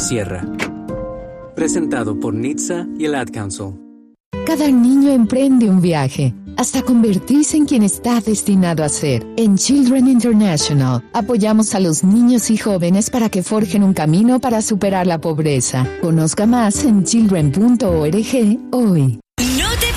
Sierra. Presentado por NHTSA y el Ad Council. Cada niño emprende un viaje, hasta convertirse en quien está destinado a ser. En Children International, apoyamos a los niños y jóvenes para que forjen un camino para superar la pobreza. Conozca más en children.org hoy.